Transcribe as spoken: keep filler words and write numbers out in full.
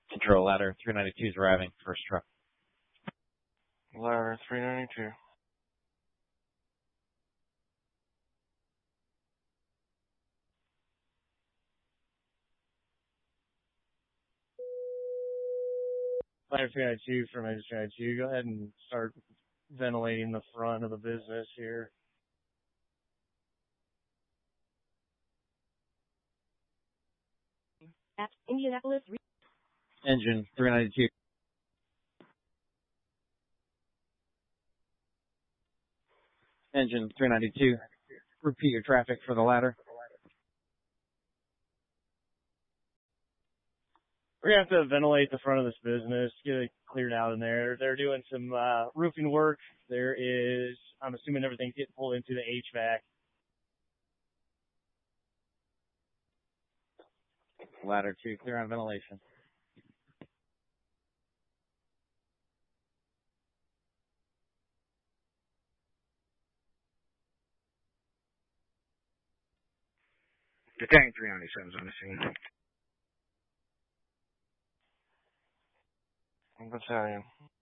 Control ladder three ninety-two is arriving. First truck. Ladder three ninety-two. Ladder three ninety-two from Ladder three ninety-two. Go ahead and start ventilating the front of the business here. At Indianapolis. Engine three ninety-two. Engine three ninety-two. Repeat your traffic for the ladder. We're going to have to ventilate the front of this business, get it cleared out in there. They're doing some uh, roofing work. There is, I'm assuming everything's getting pulled into the H V A C. Ladder two, clear on ventilation. Detecting three ninety-seven's on the scene. Battalion.